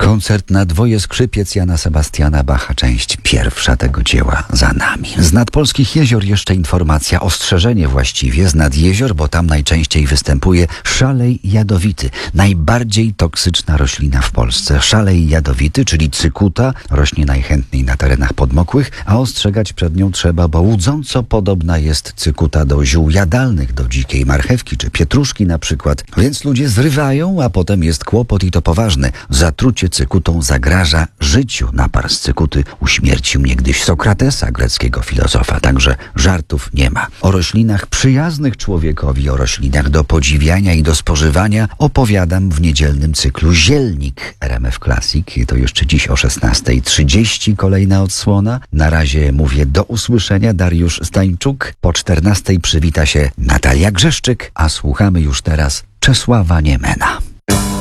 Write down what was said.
Koncert na dwoje skrzypiec Jana Sebastiana Bacha, część pierwsza tego dzieła za nami. Z nad polskich jezior jeszcze informacja, ostrzeżenie właściwie z nad jezior, bo tam najczęściej występuje szalej jadowity. Najbardziej toksyczna roślina w Polsce. Szalej jadowity, czyli cykuta, rośnie najchętniej na terenach podmokłych, a ostrzegać przed nią trzeba, bo łudząco podobna jest cykuta do ziół jadalnych, do dzikiej marchewki czy pietruszki na przykład. Więc ludzie zrywają, a potem jest kłopot i to poważny. Zatrucie cykutą zagraża życiu. Napar z cykuty uśmiercił niegdyś Sokratesa, greckiego filozofa. Także żartów nie ma. O roślinach przyjaznych człowiekowi, o roślinach do podziwiania i do spożywania opowiadam w niedzielnym cyklu Zielnik RMF Classic. To jeszcze dziś o 16:30 kolejna odsłona. Na razie mówię do usłyszenia, Dariusz Stańczuk. Po 14:00 przywita się Natalia Grzeszczyk, a słuchamy już teraz Czesława Niemena.